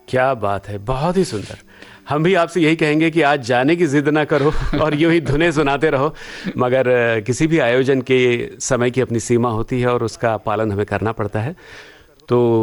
क्या बात है, बहुत ही सुंदर। हम भी आपसे यही कहेंगे कि आज जाने की जिद ना करो और यूं ही धुनें सुनाते रहो, मगर किसी भी आयोजन के समय की अपनी सीमा होती है और उसका पालन हमें करना पड़ता है। तो